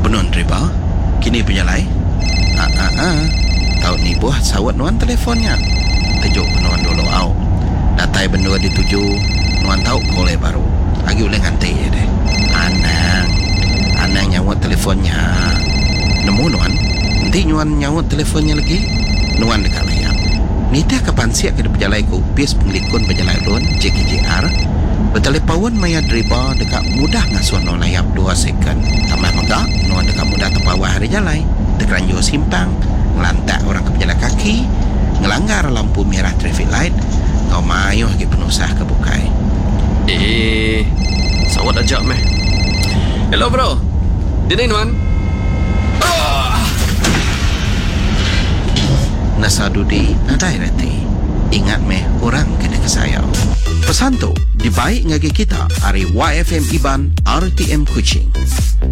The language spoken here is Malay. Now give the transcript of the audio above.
Benon riba kini penyalai. Tahu ni buah sawat nuan telefonnya. Tejuk nuan dulu au. Datai bendua dituju nuan tahu kole baru. Lagi boleh nganti ya deh. Anang nyawat teleponnya. Nemu nuan. Nanti nuan nyawat teleponnya lagi. Nuan dekat layar. Nita kapan siap ke pejalai ku pis penglikun pejalai lon JKJR. Bertelepon maya driba dekat mudah ngasuh no layap 2 second. Tambah megak nuan dekat mudah terpawah hari jalai. Terkeranjur simpang. Ngelantak orang ke pejalan kaki, ngelanggar lampu merah traffic light, kau mayuh lagi penusah ke bukai. Sawat ajak meh. Hello bro, dini nuan. Nasa dudi nadai reti. Ingat meh orang kena kesayau. Pesan tu dibaik ngagi kita hari YFM Iban RTM Kuching.